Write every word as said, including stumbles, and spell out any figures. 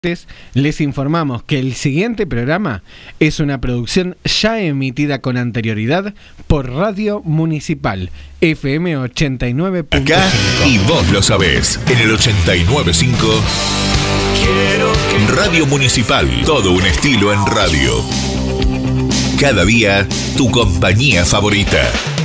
Les informamos que el siguiente programa es una producción ya emitida con anterioridad por Radio Municipal F M ochenta y nueve punto cinco. Acá, y vos lo sabés, en el ochenta y nueve punto cinco. Radio Municipal, todo un estilo en radio. Cada día, tu compañía favorita.